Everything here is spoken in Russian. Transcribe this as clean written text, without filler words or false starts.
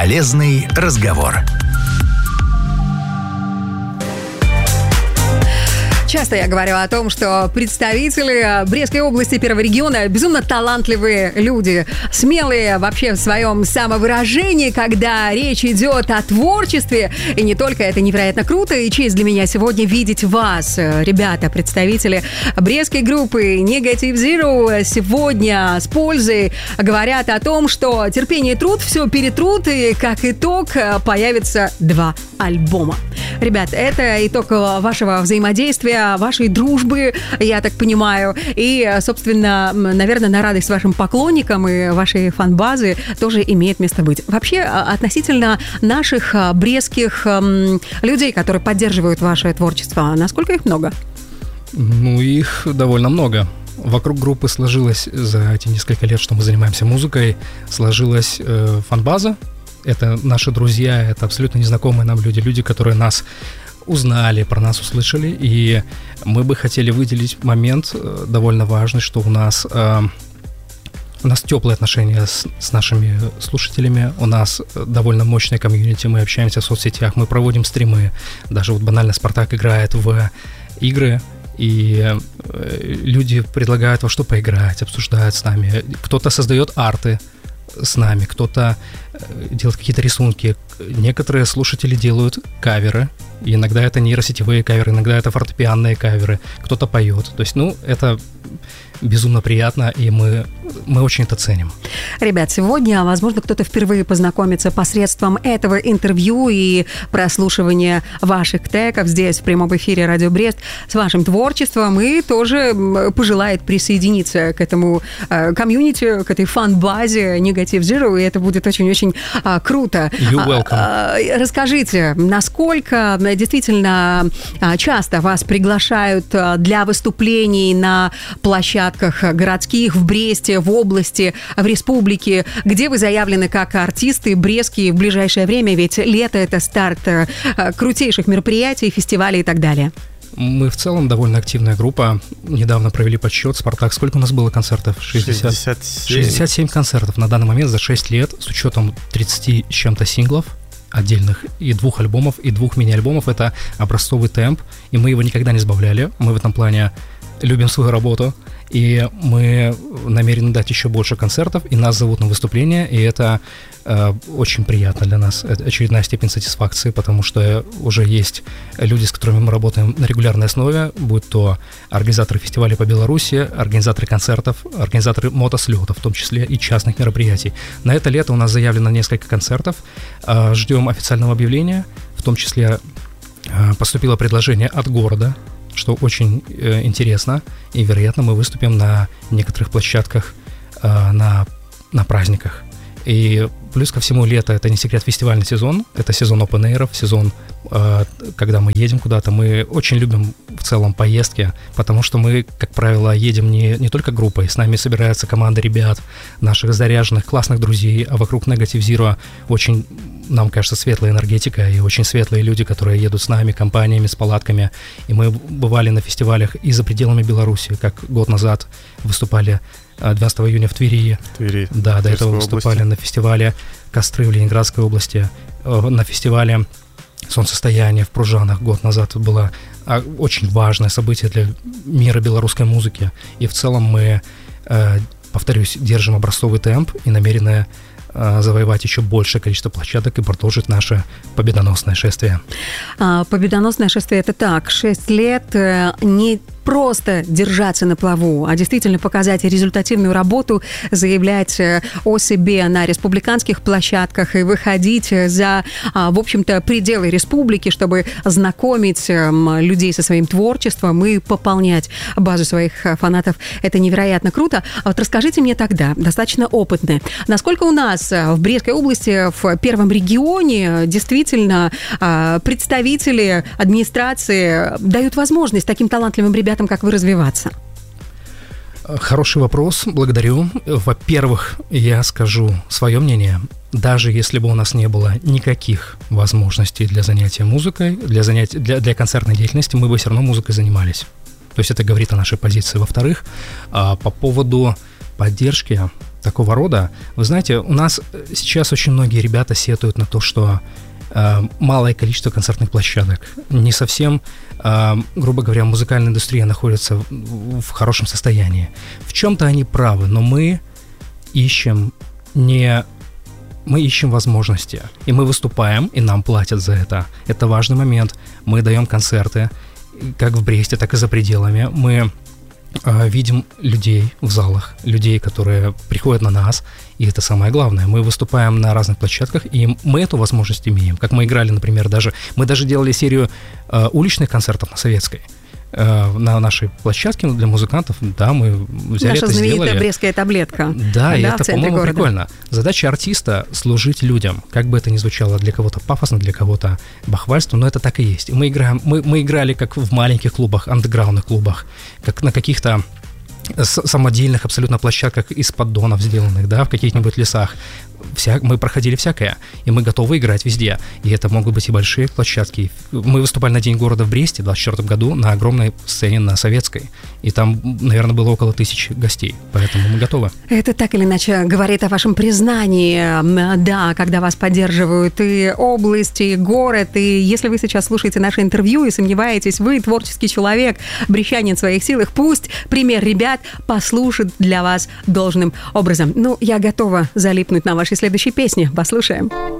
Полезный разговор. Часто я говорю о том, что представители Брестской области, первого региона, безумно талантливые люди, смелые вообще в своем самовыражении, когда речь идет о творчестве. И не только, это невероятно круто, и честь для меня сегодня видеть вас, ребята, представители брестской группы Negative Zero, сегодня с пользой говорят о том, что терпение и труд все перетрут, и как итог появится 2 альбома. Ребят, это итог вашего взаимодействия, вашей дружбы, я так понимаю, и, собственно, наверное, на радость вашим поклонникам и вашей фан-базы тоже имеет место быть. Вообще, относительно наших брестских людей, которые поддерживают ваше творчество, насколько их много? Ну, их довольно много. Вокруг группы сложилась за эти несколько лет, что мы занимаемся музыкой, сложилась фан-база. Это наши друзья, это абсолютно незнакомые нам люди, которые нас узнали, про нас услышали, и мы бы хотели выделить момент довольно важный, что у нас теплые отношения с нашими слушателями, у нас довольно мощная комьюнити, мы общаемся в соцсетях, мы проводим стримы, даже вот банально Спартак играет в игры, и люди предлагают во что поиграть, обсуждают с нами, кто-то создает арты с нами, кто-то делает какие-то рисунки, некоторые слушатели делают каверы, и иногда это нейросетевые каверы, иногда это фортепианные каверы, кто-то поет, то есть, это безумно приятно, и мы очень это ценим. Ребят, сегодня, возможно, кто-то впервые познакомится посредством этого интервью и прослушивания ваших треков здесь, в прямом эфире Радио Брест, с вашим творчеством, и тоже пожелает присоединиться к этому комьюнити, к этой фан-базе Negative Zero, и это будет очень-очень круто. You're welcome. Расскажите, насколько действительно часто вас приглашают для выступлений на площадках городских, в Бресте, в области, в республике, где вы заявлены как артисты брестские в ближайшее время, ведь лето — это старт крутейших мероприятий, фестивалей и так далее. Мы в целом довольно активная группа. Недавно провели подсчет. Спартак, сколько у нас было концертов? 67 концертов на данный момент за 6 лет, с учетом 30 с чем-то синглов отдельных, и 2 альбомов, и 2 мини-альбомов. Это образцовый темп, и мы его никогда не сбавляли. Мы в этом плане любим свою работу, и мы намерены дать еще больше концертов, и нас зовут на выступление, и это очень приятно для нас. Это очередная степень сатисфакции, потому что уже есть люди, с которыми мы работаем на регулярной основе, будь то организаторы фестивалей по Беларуси, организаторы концертов, организаторы мотослетов, в том числе и частных мероприятий. На это лето у нас заявлено несколько концертов, ждем официального объявления, в том числе поступило предложение от города, что очень интересно, и, вероятно, мы выступим на некоторых площадках на праздниках. И плюс ко всему, лето — это не секрет, фестивальный сезон, это сезон open-air'ов, сезон, когда мы едем куда-то. Мы очень любим в целом поездки, потому что мы, как правило, едем не только группой, с нами собирается команда ребят, наших заряженных, классных друзей, а вокруг Negative Zero очень, нам кажется, светлая энергетика и очень светлые люди, которые едут с нами, компаниями, с палатками. И мы бывали на фестивалях и за пределами Беларуси, как год назад выступали 12 июня в Твери. Да, до этого выступали на фестивале Костры в Ленинградской области, на фестивале Солнцестояние в Пружанах год назад. Было очень важное событие для мира белорусской музыки. И в целом мы, повторюсь, держим образцовый темп и намерены завоевать еще большее количество площадок и продолжить наше победоносное шествие. Победоносное шествие — это так, 6 лет не просто держаться на плаву, а действительно показать результативную работу, заявлять о себе на республиканских площадках и выходить за, в общем-то, пределы республики, чтобы знакомить людей со своим творчеством и пополнять базу своих фанатов. Это невероятно круто. А вот расскажите мне тогда, достаточно опытные, насколько у нас в Брестской области, в первом регионе, действительно представители администрации дают возможность таким талантливым ребятам, как вы, развиваться? Хороший вопрос, благодарю. Во-первых, я скажу свое мнение. Даже если бы у нас не было никаких возможностей для занятия музыкой, для концертной деятельности, мы бы все равно музыкой занимались. То есть это говорит о нашей позиции. Во-вторых, по поводу поддержки, такого рода. Вы знаете, у нас сейчас очень многие ребята сетуют на то, что малое количество концертных площадок. Не совсем, грубо говоря, музыкальная индустрия находится в хорошем состоянии. В чем-то они правы, но мы ищем возможности, и мы выступаем, и нам платят за это. Это важный момент. Мы даем концерты, как в Бресте, так и за пределами. Мы видим людей в залах, людей, которые приходят на нас, и это самое главное. Мы выступаем на разных площадках, и мы эту возможность имеем. Как мы играли, например, мы даже делали серию уличных концертов на Советской. На нашей площадке для музыкантов, да, мы взяли наша это, сделали. Наша знаменитая брестская таблетка. Да, и это, по-моему, города. Прикольно. Задача артиста — служить людям. Как бы это ни звучало для кого-то пафосно, для кого-то бахвальство, но это так и есть. И мы играли как в маленьких клубах, андеграундных клубах, как на каких-то самодельных абсолютно площадках из поддонов сделанных, да, в каких-нибудь лесах. Мы проходили всякое, и мы готовы играть везде. И это могут быть и большие площадки. Мы выступали на День города в Бресте в 2024 году на огромной сцене на Советской. И там, наверное, было около 1000 гостей. Поэтому мы готовы. Это так или иначе говорит о вашем признании. Да, когда вас поддерживают и область, и город. И если вы сейчас слушаете наше интервью и сомневаетесь, вы творческий человек, брещанин в своих силах, пусть пример ребят послушает для вас должным образом. Ну, я готова залипнуть на вашей следующей песне. Послушаем.